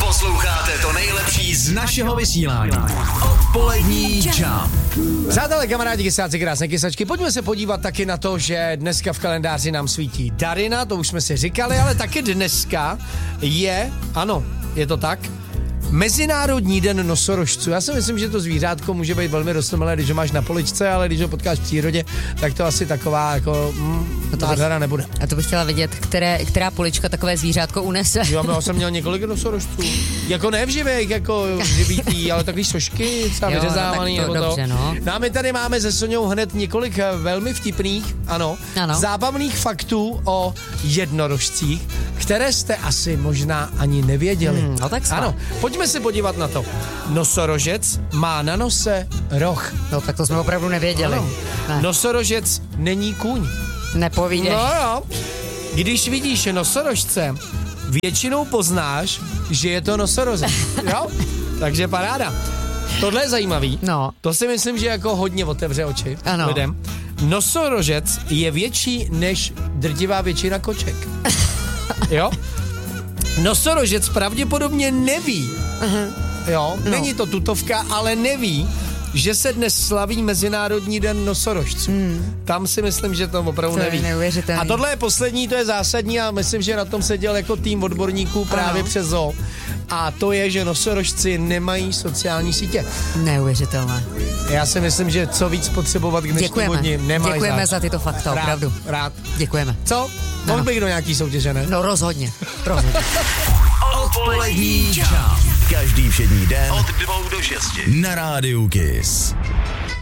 Posloucháte to nejlepší z našeho vysílání. Odpolední Jump. Přátelé, kamarádi, kysáci, krásné kysačky, pojďme se podívat taky na to, že dneska v kalendáři nám svítí Darina, to už jsme si říkali, ale taky dneska je, ano, je to tak, Mezinárodní den nosorožců. Já si myslím, že to zvířátko může být velmi rostomilé, když ho máš na poličce, ale když ho potkáš v přírodě, tak to asi taková jako nádhera nebude. A to bych chtěla vědět, která polička takové zvířátko unese. Jo, já jsem měl několik nosorožců. Jako ne v živých, jako živítý, ale takový sošky, třeba vyřezávaný. No, to dobře, no. No a my tady máme se Soňou hned několik velmi vtipných, ano, zábavných faktů o jednorožcích, které jste asi možná ani nevěděli. No tak ano, pojďme se podívat na to. Nosorožec má na nose roh. No tak to jsme opravdu nevěděli. Ne. Nosorožec není kůň. Nepovídej. No jo. Když vidíš nosorožce, většinou poznáš, že je to nosorožec. Jo? Takže paráda. Tohle je zajímavý. No. To si myslím, že jako hodně otevře oči lidem. Nosorožec je větší než drtivá většina koček. Jo? Nosorožec pravděpodobně neví. Jo? Není to tutovka, ale neví, že se dnes slaví Mezinárodní den nosorožců. Tam si myslím, že to opravdu neví. A tohle je poslední, to je zásadní a myslím, že na tom seděl jako tým odborníků právě přes zoo. A to je, že nosorožci nemají sociální sítě. Neuvěřitelné. Já si myslím, že co víc potřebovat k dnešnímu dni nemají. Děkujeme za tyto fakta, opravdu. Rád. Děkujeme. Co? Mohl bych do nějaký soutěže, ne? No rozhodně. Odpolední Jump. Každý všední den od 2 do 6 na Rádiu Kiss.